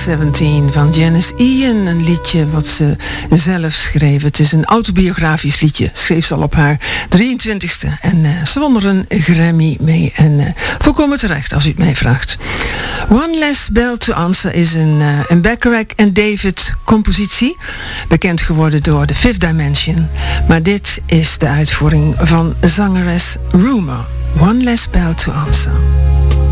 17 van Janis Ian. Een liedje wat ze zelf schreef. Het is een autobiografisch liedje. Schreef ze al op haar 23ste. En ze won er een Grammy mee. En volkomen terecht als u het mij vraagt. One Less Bell to Answer is een Bacharach en David compositie. Bekend geworden door The Fifth Dimension. Maar dit is de uitvoering van zangeres Rumour. One Less Bell to Answer.